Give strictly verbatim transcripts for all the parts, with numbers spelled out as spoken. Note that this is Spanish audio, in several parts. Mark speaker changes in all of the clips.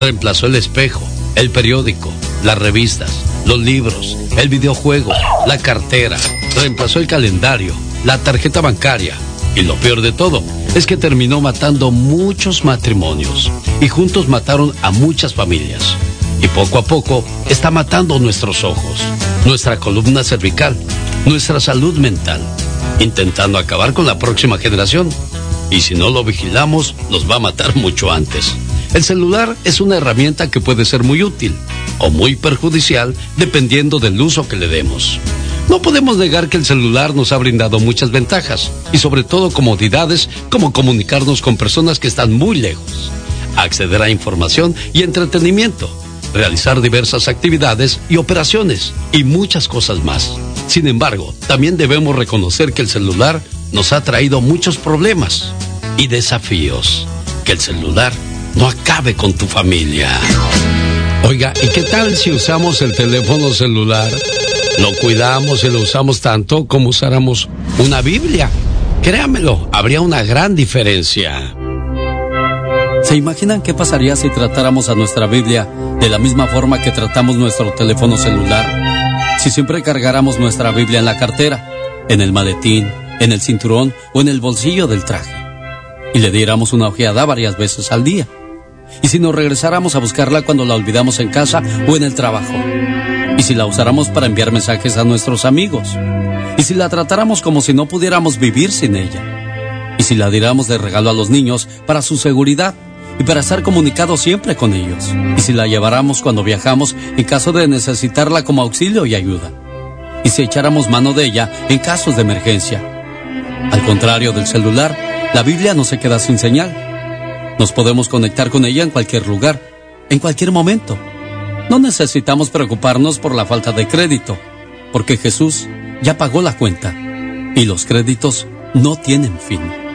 Speaker 1: Reemplazó el espejo, el periódico, las revistas, los libros, el videojuego, la cartera, reemplazó el calendario, la tarjeta bancaria. Y lo peor de todo es que terminó matando muchos matrimonios y juntos mataron a muchas familias. Y poco a poco está matando nuestros ojos, nuestra columna cervical, nuestra salud mental, intentando acabar con la próxima generación. Y si no lo vigilamos, nos va a matar mucho antes. El celular es una herramienta que puede ser muy útil o muy perjudicial dependiendo del uso que le demos. No podemos negar que el celular nos ha brindado muchas ventajas y sobre todo comodidades como comunicarnos con personas que están muy lejos, acceder a información y entretenimiento, realizar diversas actividades y operaciones y muchas cosas más. Sin embargo, también debemos reconocer que el celular nos ha traído muchos problemas y desafíos. Que el celular no acabe con tu familia. Oiga, ¿y qué tal si usamos el teléfono celular? Lo cuidamos y lo usamos tanto como usáramos una Biblia. Créamelo, habría una gran diferencia.
Speaker 2: ¿Se imaginan qué pasaría si tratáramos a nuestra Biblia de la misma forma que tratamos nuestro teléfono celular? Si siempre cargáramos nuestra Biblia en la cartera, en el maletín, en el cinturón o en el bolsillo del traje, y le diéramos una ojeada varias veces al día. Y si nos regresáramos a buscarla cuando la olvidamos en casa o en el trabajo. Y si la usáramos para enviar mensajes a nuestros amigos. Y si la tratáramos como si no pudiéramos vivir sin ella. Y si la diéramos de regalo a los niños para su seguridad y para estar comunicados siempre con ellos. Y si la lleváramos cuando viajamos en caso de necesitarla como auxilio y ayuda. Y si echáramos mano de ella en casos de emergencia. Al contrario del celular, la Biblia no se queda sin señal. Nos podemos conectar con ella en cualquier lugar, en cualquier momento. No necesitamos preocuparnos por la falta de crédito, porque Jesús ya pagó la cuenta y los créditos no tienen fin.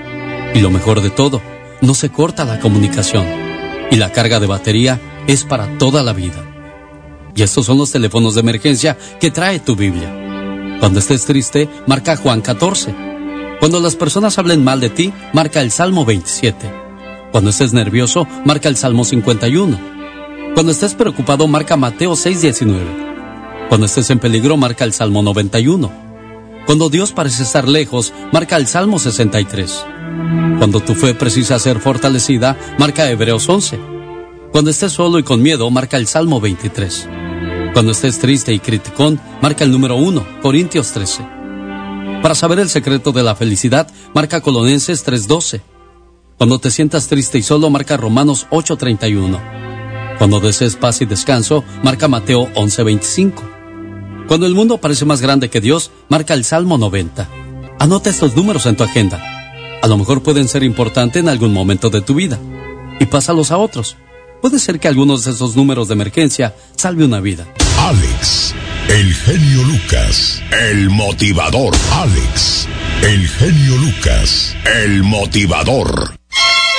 Speaker 2: Y lo mejor de todo, no se corta la comunicación y la carga de batería es para toda la vida. Y estos son los teléfonos de emergencia que trae tu Biblia. Cuando estés triste, marca Juan catorce. Cuando las personas hablen mal de ti, marca el Salmo veintisiete. Cuando estés nervioso, marca el Salmo cincuenta y uno. Cuando estés preocupado, marca Mateo seis diecinueve. Cuando estés en peligro, marca el Salmo noventa y uno. Cuando Dios parece estar lejos, marca el Salmo sesenta y tres. Cuando tu fe precisa ser fortalecida, marca Hebreos once. Cuando estés solo y con miedo, marca el Salmo veintitrés. Cuando estés triste y criticón, marca el número uno, Corintios trece. Para saber el secreto de la felicidad, marca Colosenses tres doce. Cuando te sientas triste y solo, marca Romanos ocho treinta y uno. Cuando desees paz y descanso, marca Mateo once veinticinco. Cuando el mundo parece más grande que Dios, marca el Salmo noventa. Anota estos números en tu agenda. A lo mejor pueden ser importantes en algún momento de tu vida. Y pásalos a otros. Puede ser que algunos de esos números de emergencia salve una vida.
Speaker 3: Alex, el genio Lucas, el motivador. Alex, el genio Lucas, el motivador.